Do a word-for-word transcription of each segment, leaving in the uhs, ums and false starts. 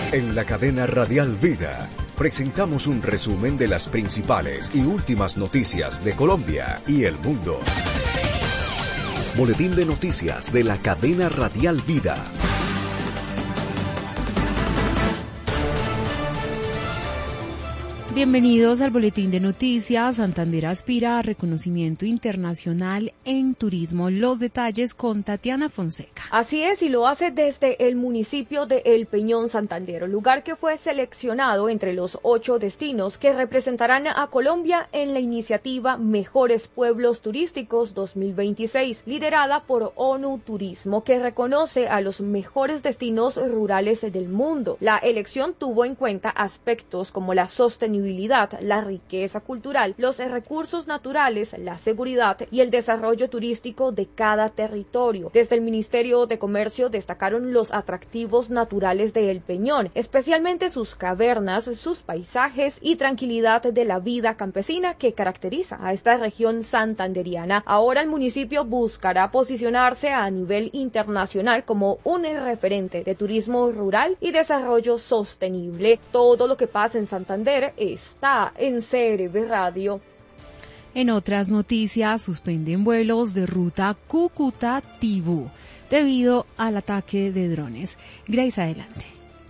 En la cadena Radial Vida presentamos un resumen de las principales y últimas noticias de Colombia y el mundo. Boletín de noticias de la cadena Radial Vida. Bienvenidos al Boletín de Noticias. Santander aspira a reconocimiento internacional en turismo. Los detalles con Tatiana Fonseca. Así es, y lo hace desde el municipio de El Peñón, Santander, lugar que fue seleccionado entre los ocho destinos que representarán a Colombia en la iniciativa Mejores Pueblos Turísticos dos mil veintiséis, liderada por ONU Turismo, que reconoce a los mejores destinos rurales del mundo. La elección tuvo en cuenta aspectos como la sostenibilidad, la riqueza cultural, los recursos naturales, la seguridad y el desarrollo turístico de cada territorio. Desde el Ministerio de Comercio destacaron los atractivos naturales de El Peñón, especialmente sus cavernas, sus paisajes y tranquilidad de la vida campesina que caracteriza a esta región santanderiana. Ahora el municipio buscará posicionarse a nivel internacional como un referente de turismo rural y desarrollo sostenible. Todo lo que pasa en Santander está en C R V Radio. En otras noticias, suspenden vuelos de ruta Cúcuta-Tibú debido al ataque de drones. Grace, adelante.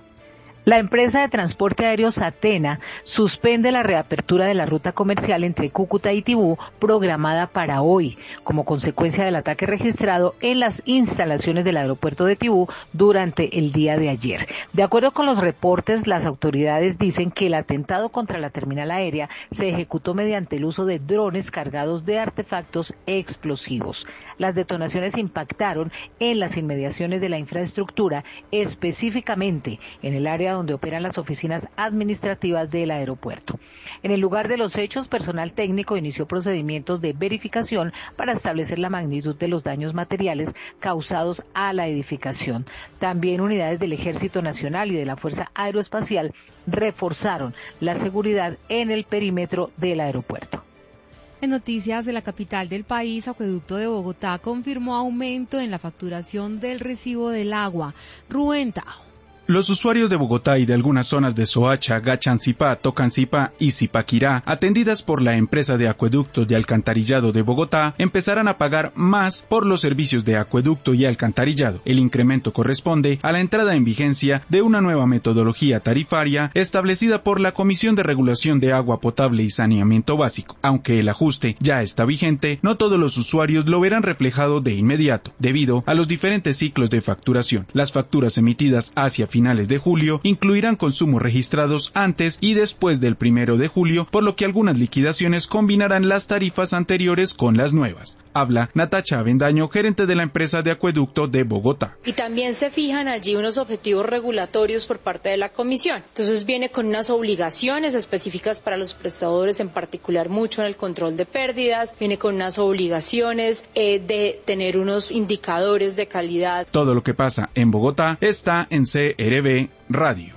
La empresa de transporte aéreo Satena suspende la reapertura de la ruta comercial entre Cúcuta y Tibú programada para hoy, como consecuencia del ataque registrado en las instalaciones del aeropuerto de Tibú durante el día de ayer. De acuerdo con los reportes, las autoridades dicen que el atentado contra la terminal aérea se ejecutó mediante el uso de drones cargados de artefactos explosivos. Las detonaciones impactaron en las inmediaciones de la infraestructura, específicamente en el área donde operan las oficinas administrativas del aeropuerto. En el lugar de los hechos, personal técnico inició procedimientos de verificación para establecer la magnitud de los daños materiales causados a la edificación. También unidades del Ejército Nacional y de la Fuerza Aeroespacial reforzaron la seguridad en el perímetro del aeropuerto. En noticias de la capital del país, Acueducto de Bogotá confirmó aumento en la facturación del recibo del agua. Rubén Tajo. Los usuarios de Bogotá y de algunas zonas de Soacha, Gachancipá, Tocancipá y Zipaquirá, atendidas por la empresa de acueductos de alcantarillado de Bogotá, empezarán a pagar más por los servicios de acueducto y alcantarillado. El incremento corresponde a la entrada en vigencia de una nueva metodología tarifaria establecida por la Comisión de Regulación de Agua Potable y Saneamiento Básico. Aunque el ajuste ya está vigente, no todos los usuarios lo verán reflejado de inmediato, debido a los diferentes ciclos de facturación. Las facturas emitidas hacia finales de julio incluirán consumos registrados antes y después del primero de julio, por lo que algunas liquidaciones combinarán las tarifas anteriores con las nuevas. Habla Natacha Avendaño, gerente de la empresa de acueducto de Bogotá. Y también se fijan allí unos objetivos regulatorios por parte de la comisión. Entonces viene con unas obligaciones específicas para los prestadores, en particular mucho en el control de pérdidas, viene con unas obligaciones eh, de tener unos indicadores de calidad. Todo lo que pasa en Bogotá está en C R V Radio.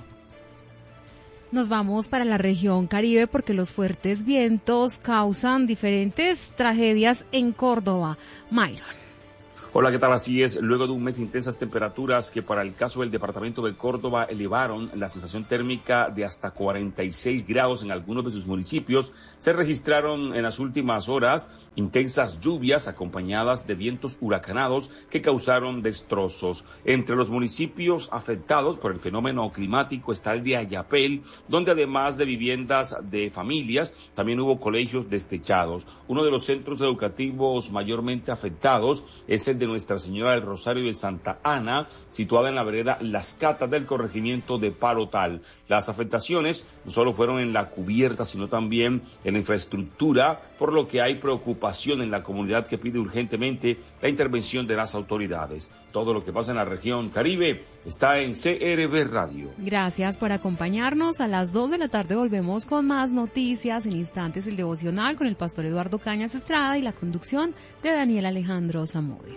Nos vamos para la región Caribe porque los fuertes vientos causan diferentes tragedias en Córdoba. Myron. Hola, ¿qué tal? Así es, luego de un mes de intensas temperaturas que para el caso del departamento de Córdoba elevaron la sensación térmica de hasta cuarenta y seis grados en algunos de sus municipios, se registraron en las últimas horas intensas lluvias acompañadas de vientos huracanados que causaron destrozos. Entre los municipios afectados por el fenómeno climático está el de Ayapel, donde además de viviendas de familias, también hubo colegios destechados. Uno de los centros educativos mayormente afectados es el de Nuestra Señora del Rosario de Santa Ana, situada en la vereda Las Catas del corregimiento de Palotal. Las afectaciones no solo fueron en la cubierta, sino también en la infraestructura, por lo que hay preocupación en la comunidad que pide urgentemente la intervención de las autoridades. Todo lo que pasa en la región Caribe está en C R V Radio. Gracias por acompañarnos. A las dos de la tarde volvemos con más noticias. En instantes el devocional con el pastor Eduardo Cañas Estrada y la conducción de Daniel Alejandro Zamudio.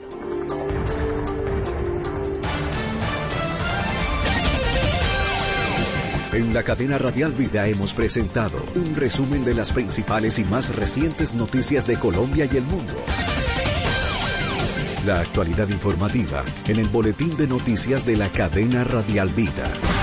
En la cadena Radial Vida hemos presentado un resumen de las principales y más recientes noticias de Colombia y el mundo. La actualidad informativa en el boletín de noticias de la cadena Radial Vida.